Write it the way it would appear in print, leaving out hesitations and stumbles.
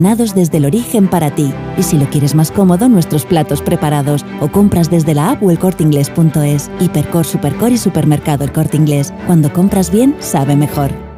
Nados desde el origen para ti. Y si lo quieres más cómodo, nuestros platos preparados. O compras desde la app o elcorteingles.es. Hipercor, Supercor y Supermercado El Corte Inglés. Cuando compras bien, sabe mejor.